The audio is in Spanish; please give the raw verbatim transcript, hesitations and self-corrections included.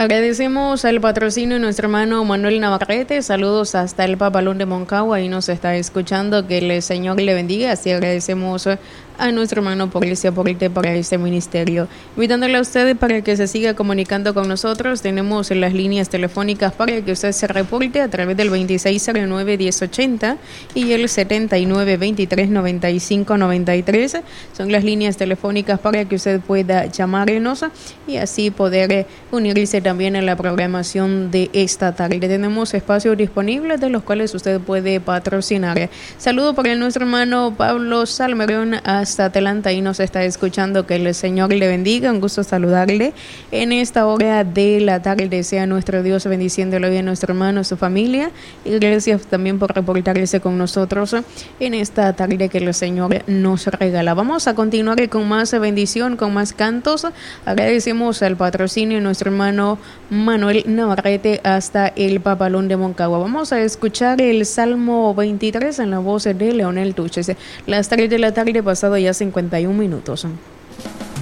Agradecemos al patrocinio de nuestro hermano Manuel Navarrete. Saludos hasta el Papalón de Moncagua. Ahí nos está escuchando. Que el Señor le bendiga. Así agradecemos a nuestro hermano por ese aporte para este ministerio. Invitándole a usted para que se siga comunicando con nosotros. Tenemos las líneas telefónicas para que usted se reporte a través del veintiséis cero nueve, diez ochenta y el setenta y nueve, veintitrés, noventa y cinco, noventa y tres. Son las líneas telefónicas para que usted pueda llamarnos y así poder unirse también a la programación de esta tarde. Tenemos espacios disponibles de los cuales usted puede patrocinar. Saludo para nuestro hermano Pablo Salmerón hasta Atlanta y nos está escuchando. Que el Señor le bendiga. Un gusto saludarle en esta hora de la tarde. Sea nuestro Dios bendiciéndolo hoy a nuestro hermano, a su familia, y gracias también por reportarse con nosotros en esta tarde que el Señor nos regala. Vamos a continuar con más bendición, con más cantos. Agradecemos al patrocinio de nuestro hermano Manuel Navarrete hasta el Papalón de Moncagua. Vamos a escuchar el Salmo veintitrés en la voz de Leonel Tuches. Las tres de la tarde, pasado ya cincuenta y un minutos.